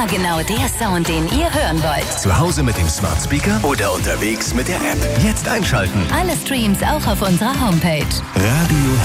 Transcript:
genau der Sound, den ihr hören wollt. Zu Hause mit dem Smart Speaker oder unterwegs mit der App. Jetzt einschalten. Alle Streams auch auf unserer Homepage. Radio